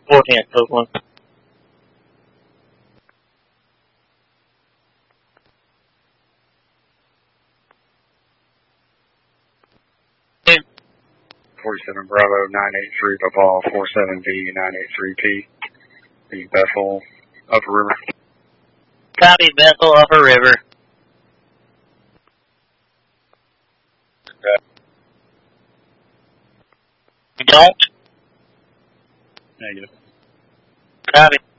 410, code 1. Hey. 47 Bravo 983 Ball 47V 983P. The Bethel Upper River. Copy, Bethel, Upper River. You don't? Negative. Copy.